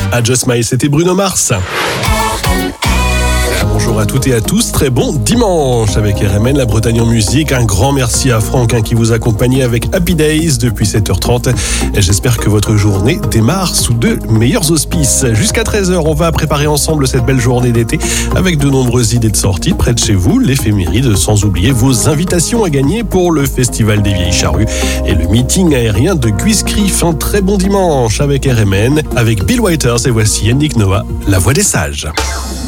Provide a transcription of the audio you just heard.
À Just Smile, c'était Bruno Mars. Bonjour à toutes et à tous, très bon dimanche avec RMN, la Bretagne en musique. Un grand merci à Franck qui vous accompagnait avec Happy Days depuis 7h30. Et j'espère que votre journée démarre sous de meilleurs auspices. Jusqu'à 13h, on va préparer ensemble cette belle journée d'été avec de nombreuses idées de sortie près de chez vous, l'éphéméride, sans oublier vos invitations à gagner pour le Festival des Vieilles Charrues et le meeting aérien de Guiscriff. Un très bon dimanche avec RMN, avec Bill Withers et voici Yannick Noah, la voix des sages.